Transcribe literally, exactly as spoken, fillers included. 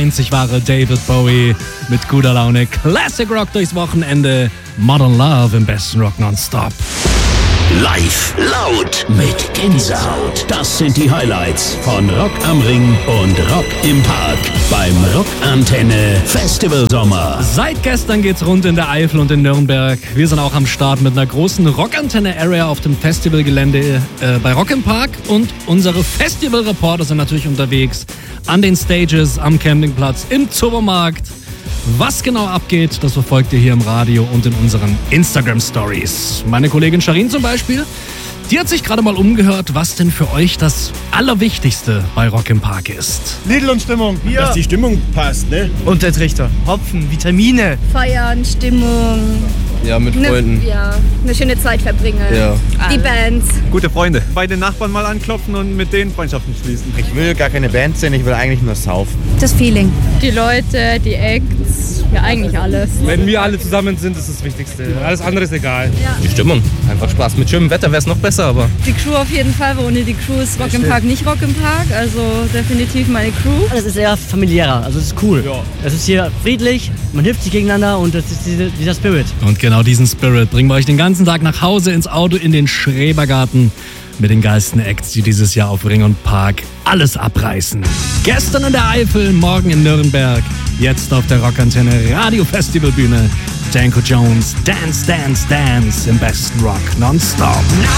neunzig war er David Bowie mit guter Laune. Classic Rock durchs Wochenende. Modern Love im besten Rock nonstop. Live, laut, mit Gänsehaut. Das sind die Highlights von Rock am Ring und Rock im Park beim Rockantenne Festival Sommer. Seit gestern geht's rund in der Eifel und in Nürnberg. Wir sind auch am Start mit einer großen Rockantenne-Area auf dem Festivalgelände äh, bei Rock im Park. Und unsere Festivalreporter sind natürlich unterwegs an den Stages, am Campingplatz, im Supermarkt. Was genau abgeht, das verfolgt ihr hier im Radio und in unseren Instagram-Stories. Meine Kollegin Sharin zum Beispiel, die hat sich gerade mal umgehört, was denn für euch das Allerwichtigste bei Rock im Park ist. Lidl und Stimmung. Ja. Dass die Stimmung passt, ne? Und der Trichter. Hopfen, Vitamine. Feiern, Stimmung. Ja, mit Freunden. Ne, ja, eine schöne Zeit verbringen. Ja. Die Bands. Gute Freunde. Bei den Nachbarn mal anklopfen und mit denen Freundschaften schließen. Ich will gar keine Band sehen, ich will eigentlich nur saufen. Das Feeling. Die Leute, die Acts, ja eigentlich alles. Wenn wir alle zusammen sind, ist das Wichtigste. Alles andere ist egal. Ja. Die Stimmung. Einfach Spaß. Mit schönem Wetter wäre es noch besser, aber... Die Crew auf jeden Fall, weil ohne die Crew ist Rock im Park nicht Rock im Park. Also definitiv meine Crew. Das ist eher familiärer, also es ist cool. Ja. Es ist hier friedlich, man hilft sich gegeneinander und das ist diese, dieser Spirit. Und genau diesen Spirit bringen wir euch den ganzen Tag nach Hause, ins Auto, in den Schrebergarten mit den geilsten Acts, die dieses Jahr auf Ring und Park alles abreißen. Gestern in der Eifel, morgen in Nürnberg, jetzt auf der Rockantenne Radio-Festivalbühne. Danko Jones, Dance, Dance, Dance im besten Rock nonstop.